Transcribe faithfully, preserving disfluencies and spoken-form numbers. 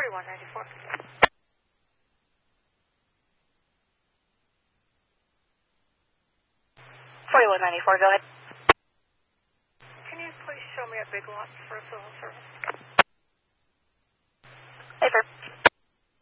forty-one ninety-four. forty-one ninety-four, go ahead. Can you please show me a big lot for civil service? Hey, sir.